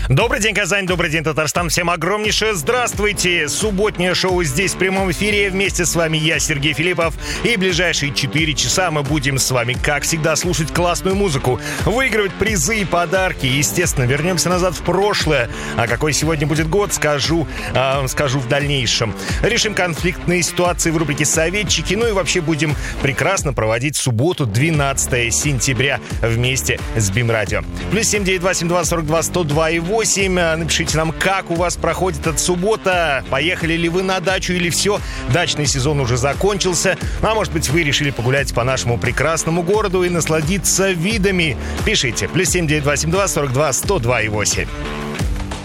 Добрый день, Казань, добрый день, Татарстан. Всем огромнейшее здравствуйте. Субботнее шоу здесь в прямом эфире. Вместе с вами я, Сергей Филиппов. И ближайшие 4 часа мы будем с вами, как всегда, слушать классную музыку, выигрывать призы и подарки. Естественно, вернемся назад в прошлое. А какой сегодня будет год, скажу в дальнейшем. Решим конфликтные ситуации в рубрике «Советчики». Ну и вообще будем прекрасно проводить субботу, 12 сентября, вместе с БИМ-радио. Плюс 7927242-102-8. Напишите нам, как у вас проходит эта суббота. Поехали ли вы на дачу или все? Дачный сезон уже закончился. А может быть, вы решили погулять по нашему прекрасному городу и насладиться видами? Пишите. Плюс 79272-42-102-8.